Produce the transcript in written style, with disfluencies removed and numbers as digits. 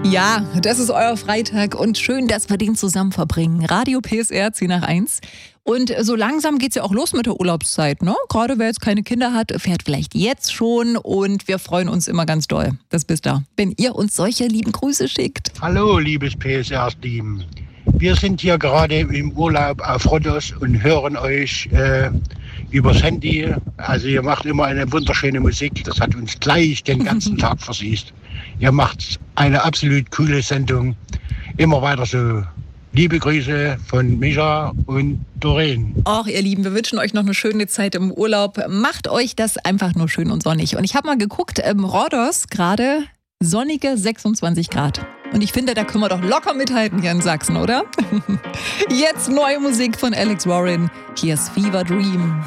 Ja, das ist euer Freitag und schön, dass wir den zusammen verbringen. Radio PSR 10 nach 1. Und so langsam geht's ja auch los mit der Urlaubszeit, ne? Gerade wer jetzt keine Kinder hat, fährt vielleicht jetzt schon und wir freuen uns immer ganz doll. Das bist da, wenn ihr uns solche lieben Grüße schickt. Hallo, liebes PSR-Team. Wir sind hier gerade im Urlaub auf Rhodos und hören euch übers Handy. Also ihr macht immer eine wunderschöne Musik. Das hat uns gleich den ganzen Tag versüßt. Ihr macht eine absolut coole Sendung. Immer weiter so. Liebe Grüße von Micha und Doreen. Och, ihr Lieben, wir wünschen euch noch eine schöne Zeit im Urlaub. Macht euch das einfach nur schön und sonnig. Und ich habe mal geguckt, Rhodos gerade sonnige 26 Grad. Und ich finde, da können wir doch locker mithalten hier in Sachsen, oder? Jetzt neue Musik von Alex Warren. Hier ist Fever Dream.